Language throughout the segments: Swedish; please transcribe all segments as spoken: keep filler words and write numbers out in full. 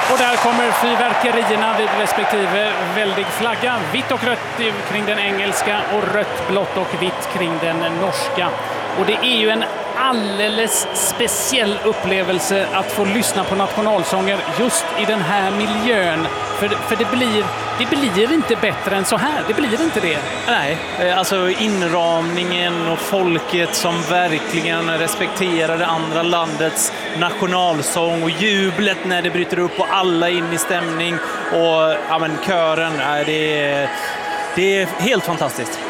Och där kommer fyrverkerierna vid respektive väldig flagga. Vitt och rött kring den engelska och rött, blått och vitt kring den norska. Och det är ju en alldeles speciell upplevelse att få lyssna på nationalsånger just i den här miljön. För, för det, blir, det blir inte bättre än så här. Det blir inte det. Nej, alltså inramningen och folket som verkligen respekterar det andra landets nationalsång och jublet när det bryter upp och alla in i stämning och ja, men kören, det är, det är helt fantastiskt.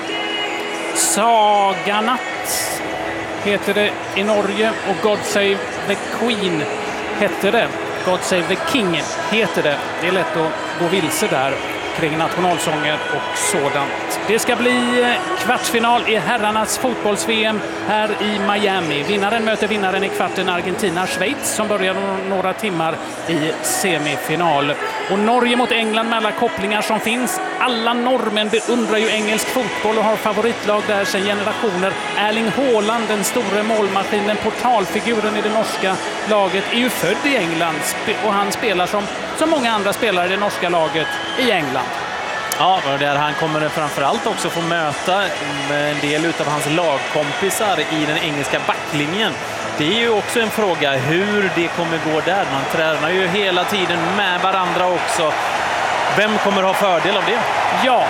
Saganatt heter det i Norge och God Save the Queen heter det. God Save the King heter det. Det är lätt att gå vilse där kring nationalsånger och sådant. Det ska bli kvartsfinal i herrarnas fotbolls-V M här i Miami. Vinnaren möter vinnaren i kvarten Argentina-Schweiz som börjar några timmar i semifinal. Och Norge mot England med alla kopplingar som finns. Alla norrmän beundrar ju engelsk fotboll och har favoritlag där sedan generationer. Erling Haaland, den stora målmaskinen, portalfiguren i det norska laget, är ju född i England och han spelar som, som många andra spelare i det norska laget i England. Ja, och där han kommer framförallt också få möta en del av hans lagkompisar i den engelska backlinjen. Det är ju också en fråga hur det kommer gå där. Man tränar ju hela tiden med varandra också. Vem kommer ha fördel av det? Ja,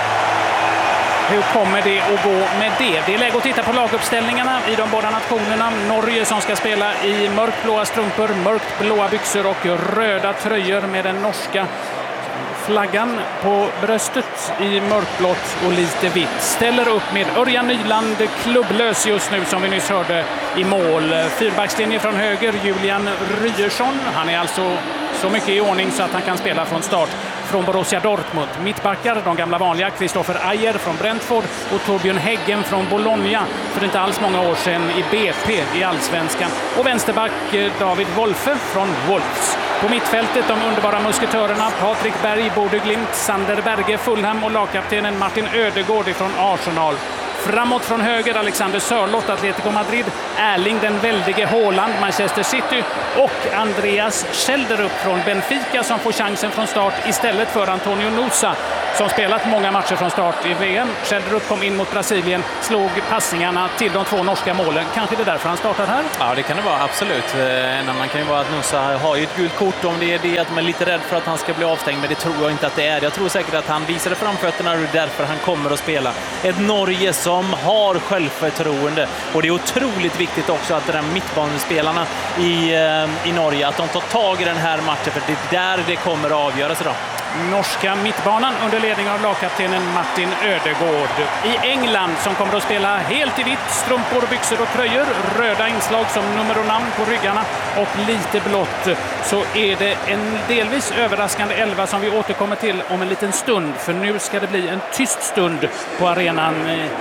hur kommer det att gå med det? Det är läge att titta på laguppställningarna i de båda nationerna. Norge som ska spela i mörkblåa strumpor, mörkt blåa byxor och röda tröjor med den norska flaggan på bröstet i mörkblått och lite vitt. Ställer upp med Örjan Nyland, klubblös just nu som vi nyss hörde i mål. Fyrbackslinje från höger, Julian Ryerson. Han är alltså så mycket i ordning så att han kan spela från start från Borussia Dortmund. Mittbackar, de gamla vanliga, Christopher Ayer från Brentford och Torbjörn Häggen från Bologna för inte alls många år sedan i B P i Allsvenskan. Och vänsterback David Wolfe från Wolves. På mittfältet de underbara musketörerna Patrik Berg, Bodø Glimt, Sander Berge, Fulham och lagkaptenen Martin Ödegård från Arsenal. Framåt från höger Alexander Sörloth, Atletico Madrid, Erling den väldige Haaland, Manchester City och Andreas Schelderup från Benfica som får chansen från start istället för Antonio Nusa som spelat många matcher från start i V M. Schelderup kom in mot Brasilien, slog passningarna till de två norska målen. Kanske det är därför han startar här? Ja, det kan det vara, absolut. En annan kan ju vara att Nusa har ju ett gult kort om det är det att man är lite rädd för att han ska bli avstängd, men det tror jag inte att det är. Jag tror säkert att han visade framfötterna och det är därför han kommer att spela. Ett Norge som har självförtroende och det är otroligt viktigt också att de där mittbanespelarna i, i Norge, att de tar tag i den här matchen för det är där det kommer att avgöras idag. Norska mittbanan under ledning av lagkaptenen Martin Ödegård. I England som kommer att spela helt i vitt, strumpor, byxor och tröjor, röda inslag som nummer och namn på ryggarna och lite blått, så är det en delvis överraskande elva som vi återkommer till om en liten stund, för nu ska det bli en tyst stund på arenan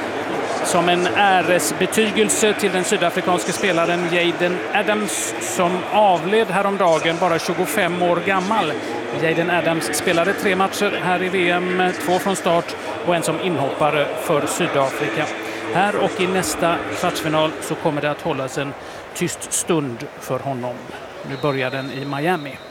som en äresbetygelse till den sydafrikanske spelaren Jaden Adams som avled häromdagen, bara tjugofem år gammal. Jaden Adams spelade tre matcher här i V M, två från start och en som inhoppare för Sydafrika. Här och i nästa kvartsfinal så kommer det att hållas en tyst stund för honom. Nu börjar den i Miami.